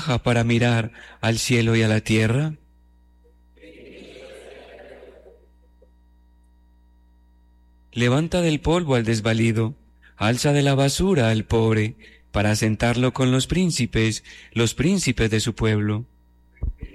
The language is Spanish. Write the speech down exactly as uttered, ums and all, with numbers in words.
baja para mirar al cielo y a la tierra? Levanta del polvo al desvalido, alza de la basura al pobre, para sentarlo con los príncipes, los príncipes de su pueblo.